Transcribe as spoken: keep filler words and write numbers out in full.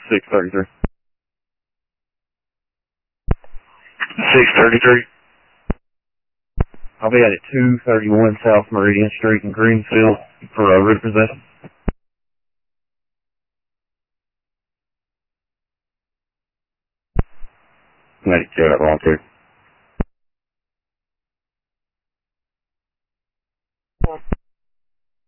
six thirty-three. six thirty-three. I'll be at two thirty-one South Meridian Street in Greenfield for a repossession. Medic, that volunteer.